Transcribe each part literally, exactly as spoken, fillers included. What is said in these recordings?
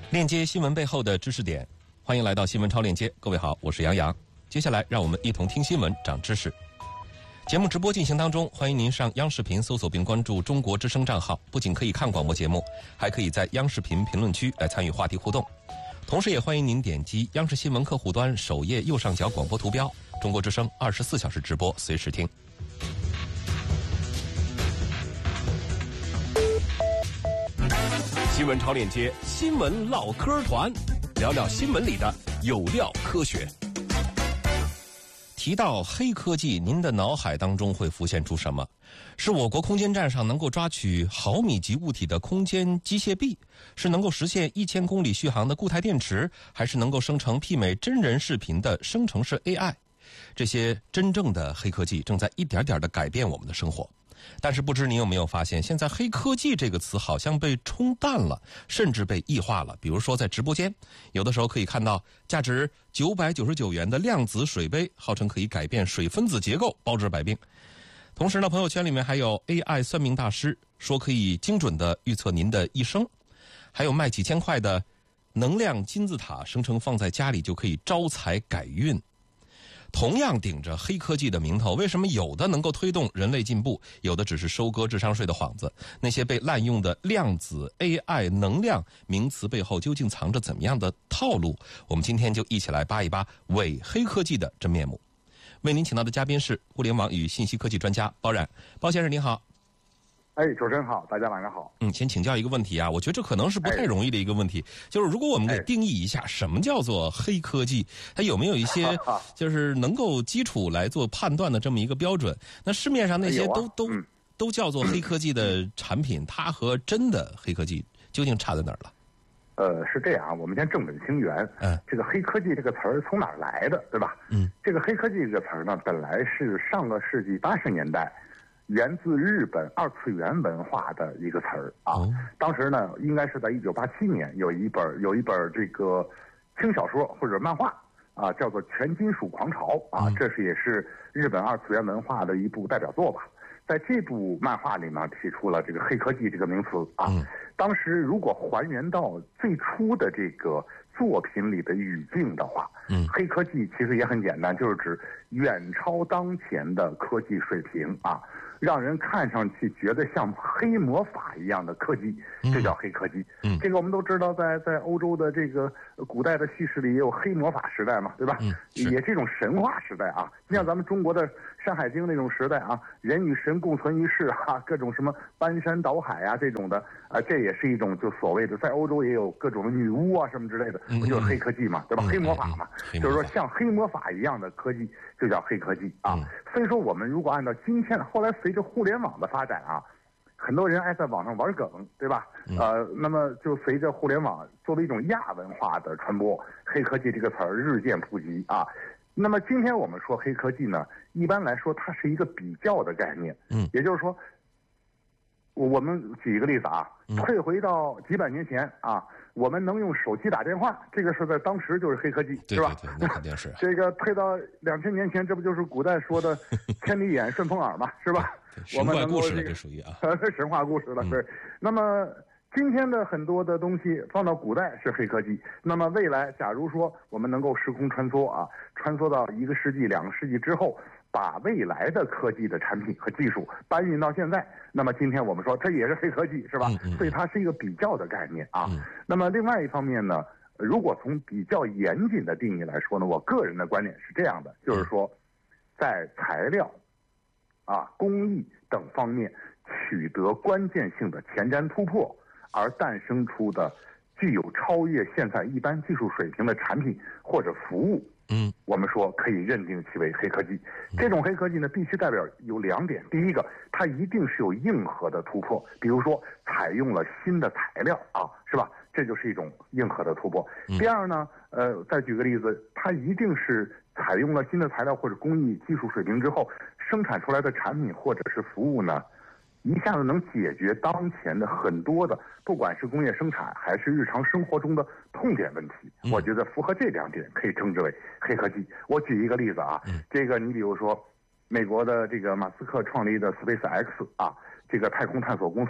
链接新闻背后的知识点，欢迎来到新闻超链接。各位好，我是杨洋。接下来让我们一同听新闻长知识。节目直播进行当中，欢迎您上央视频搜索并关注中国之声账号，不仅可以看广播节目，还可以在央视频评论区来参与话题互动。同时也欢迎您点击央视新闻客户端首页右上角广播图标，中国之声二十四小时直播，随时听。新闻超链接，新闻唠嗑团，聊聊新闻里的有料科学。提到黑科技，您的脑海当中会浮现出什么？是我国空间站上能够抓取毫米级物体的空间机械臂，是能够实现一千公里续航的固态电池，还是能够生成媲美真人视频的生成式 A I？ 这些真正的黑科技正在一点点地改变我们的生活。但是不知您有没有发现，现在黑科技这个词好像被冲淡了，甚至被异化了。比如说在直播间，有的时候可以看到价值九百九十九元的量子水杯，号称可以改变水分子结构，包治百病。同时呢，朋友圈里面还有 A I 算命大师说可以精准地预测您的一生，还有卖几千块的能量金字塔，声称放在家里就可以招财改运。同样顶着黑科技的名头，为什么有的能够推动人类进步，有的只是收割智商税的幌子？那些被滥用的量子 A I 能量名词背后究竟藏着怎么样的套路？我们今天就一起来扒一扒伪黑科技的真面目。为您请到的嘉宾是互联网与信息科技专家包冉。包先生您好。 哎，主持人好，大家晚上好。 嗯，先请教一个问题啊，我觉得这可能是不太容易的一个问题，哎、就是如果我们给定义一下什么叫做黑科技，它有没有一些就是能够基础来做判断的这么一个标准？那市面上那些都、哎啊、都、嗯、都叫做黑科技的产品，它和真的黑科技究竟差在哪儿了？ 呃，是这样啊，我们先正本清源。嗯，这个黑科技这个词儿从哪儿来的，对吧？嗯，这个黑科技这个词儿呢，本来是上个世纪八十年代。源自日本二次元文化的一个词儿啊，哦、当时呢，应该是在一九八七年有一本有一本这个轻小说或者漫画啊，叫做《全金属狂潮》啊，嗯、这是也是日本二次元文化的一部代表作吧。在这部漫画里面提出了这个黑科技这个名词啊，嗯、当时如果还原到最初的这个作品里的语境的话，嗯，黑科技其实也很简单，就是指远超当前的科技水平啊。让人看上去觉得像黑魔法一样的科技，这叫黑科技。嗯，这个我们都知道在，在在欧洲的这个古代的叙事里也有黑魔法时代嘛，对吧？嗯，也是一种神话时代啊。像咱们中国的《山海经》那种时代啊，人与神共存于世啊，各种什么搬山倒海啊这种的啊，这也是一种就所谓的在欧洲也有各种的女巫啊什么之类的，不就是黑科技嘛，对吧？嗯、黑魔法嘛，嗯、就是说像黑魔法一样的科技就叫黑科技啊。嗯、所以说我们如果按照今天后来随着互联网的发展啊，很多人爱在网上玩梗，对吧？嗯、呃，那么就随着互联网作为一种亚文化的传播，黑科技这个词儿日渐普及啊。那么今天我们说黑科技呢，一般来说它是一个比较的概念，嗯，也就是说，我们举一个例子啊，嗯、退回到几百年前啊，我们能用手机打电话，这个是在当时就是黑科技， 对是吧？ 对对，那肯定是。 这个退到两千年前，这不就是古代说的千里眼、顺风耳嘛，是吧？ 神话故事了，这属于啊， 神话故事了，对。嗯、那么今天的很多的东西放到古代是黑科技，那么未来假如说我们能够时空穿梭啊，穿梭到一个世纪、两个世纪之后，把未来的科技的产品和技术搬运到现在，那么今天我们说这也是黑科技，是吧？嗯嗯、所以它是一个比较的概念啊。嗯、那么另外一方面呢，如果从比较严谨的定义来说呢，我个人的观点是这样的，就是说，在材料、啊工艺等方面取得关键性的前瞻突破，而诞生出的具有超越现在一般技术水平的产品或者服务，嗯，我们说可以认定其为黑科技。这种黑科技呢，必须代表有两点：第一个，它一定是有硬核的突破，比如说采用了新的材料啊，是吧？这就是一种硬核的突破。第二呢，呃，再举个例子，它一定是采用了新的材料或者工艺技术水平之后，生产出来的产品或者是服务呢，一下子能解决当前的很多的，不管是工业生产还是日常生活中的痛点问题。嗯、我觉得符合这两点，可以称之为黑科技。我举一个例子啊，嗯、这个你比如说，美国的这个马斯克创立的 SpaceX 啊，这个太空探索公司，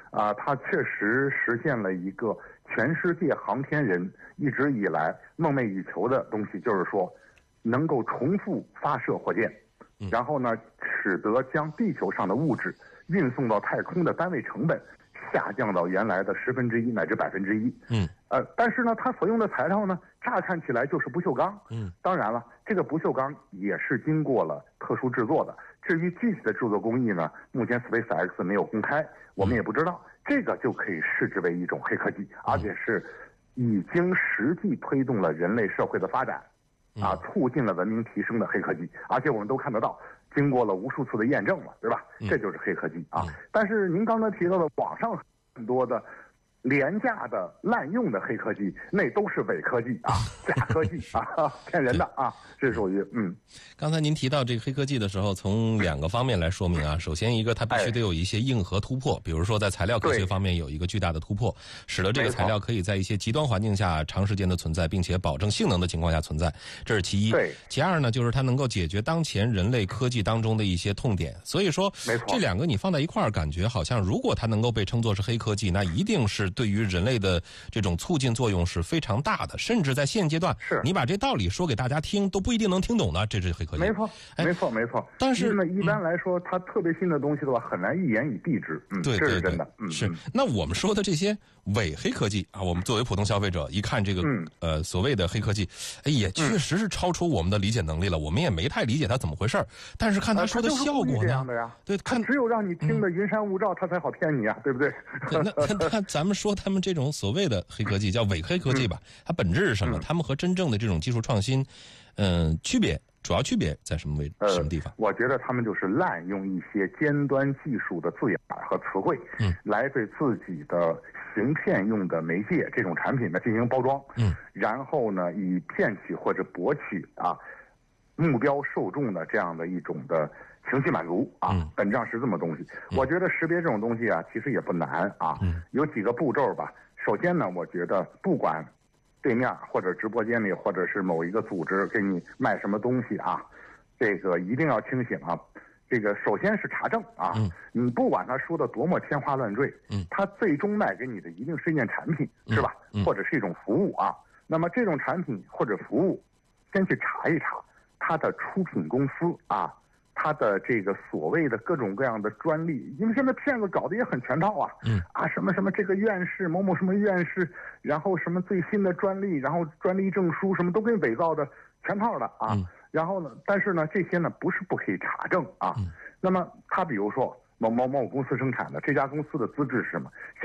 啊，它确实实现了一个全世界航天人一直以来梦寐以求的东西，就是说能够重复发射火箭，然后呢，使得将地球上的物质运送到太空的单位成本下降到原来的十分之一乃至百分之一。 嗯， 呃，但是呢，它所用的材料呢，乍看起来就是不锈钢。 嗯， 当然了，这个不锈钢也是经过了特殊制作的。至于具体的制作工艺呢，目前 SpaceX 没有公开，我们也不知道。这个就可以视之为一种黑科技，而且是已经实际推动了人类社会的发展，啊，促进了文明提升的黑科技。而且我们都看得到，经过了无数次的验证了，对吧？这就是黑科技啊。但是您刚才提到的网上很多的廉价的滥用的黑科技，那都是伪科技啊，假科技啊，骗人的啊，这属于嗯。 刚才您提到这个黑科技的时候，从两个方面来说明啊。首先一个，它必须得有一些硬核突破，比如说在材料科学方面有一个巨大的突破，使得这个材料可以在一些极端环境下长时间的存在，并且保证性能的情况下存在，这是其一。 对。 其二呢，就是它能够解决当前人类科技当中的一些痛点。所以说， 没错， 这两个你放在一块儿，感觉好像如果它能够被称作是黑科技，那一定是对于人类的这种促进作用是非常大的，甚至在现阶段， 是你把这道理说给大家听，都不一定能听懂的，这是黑科技。 没错，没错，没错。 但是呢，一般来说，它特别新的东西的话，很难一言以蔽之。嗯， 对， 这是真的。嗯， 是。那我们说的这些伪黑科技啊，我们作为普通消费者一看这个， 嗯、 呃，所谓的黑科技，哎，也确实是超出我们的理解能力了。我们也没太理解它怎么回事儿。但是看他说的效果呢， 呃、呀对，看只有让你听得云山雾罩，他才好骗你啊，对不对？ 对那那那咱们说他们这种所谓的黑科技叫伪黑科技吧， 嗯、 它本质是什么？ 嗯、 他们和真正的这种技术创新，嗯、呃，区别主要区别在什么位、 呃、 什么地方？ 我觉得他们就是滥用一些尖端技术的字眼和词汇， 嗯， 来对自己的行骗用的媒介这种产品呢进行包装， 嗯， 然后呢以骗取或者博取啊目标受众的这样的一种的情绪满足啊， 嗯、 本质上是这么东西。嗯、我觉得识别这种东西啊，其实也不难啊， 嗯、 有几个步骤吧。首先呢，我觉得不管对面或者直播间里，或者是某一个组织给你卖什么东西啊，这个一定要清醒啊。这个首先是查证啊， 嗯、 你不管他说的多么天花乱坠， 嗯、 他最终卖给你的一定是一件产品，是吧？ 嗯、 或者是一种服务啊。那么这种产品或者服务，先去查一查它的出品公司啊。他的这个所谓的各种各样的专利，因为现在骗子搞得也很全套啊， 嗯啊什么什么这个院士某某什么院士，然后什么最新的专利，然后专利证书什么都给伪造的全套的啊， 嗯、 然后呢，但是呢这些呢不是不可以查证啊， 嗯、 那么他比如说某某某公司生产的这家公司的资质是什么？